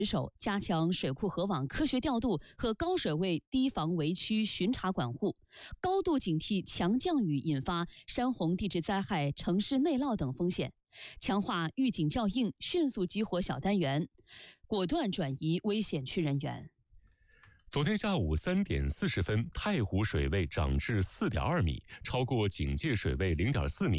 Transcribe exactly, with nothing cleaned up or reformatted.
守，加强水库河网科学调度和高水位低防围区巡查管护，高度警惕强降雨引发山洪地质灾害、城市内涝等风险，强化预警校应，迅速激活小单元，果断转移危险区人员。 昨天下午三点四十分，太湖水位涨至四点二米，超过警戒水位零点四米。